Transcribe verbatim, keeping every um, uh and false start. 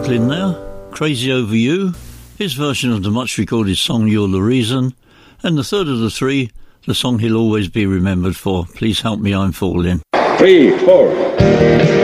Franklin now, Crazy Over You, his version of the much-recorded song You're the Reason, and the third of the three, the song he'll always be remembered for, Please Help Me I'm Falling. Three, four.